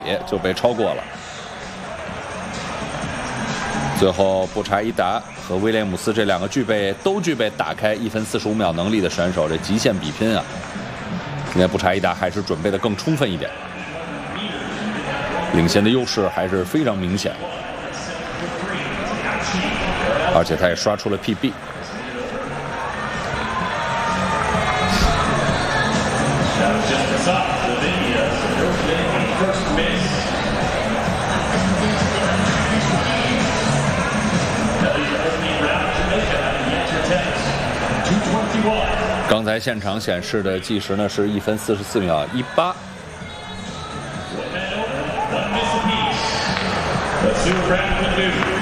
也就被超过了。最后，布查伊达和威廉姆斯这两个都具备打开1分45秒能力的选手，这极限比拼啊！今天布查伊达还是准备的更充分一点，领先的优势还是非常明显，而且他也刷出了 PB。 刚才现场显示的计时呢是1分44秒18。 Let's see what Brandon can do.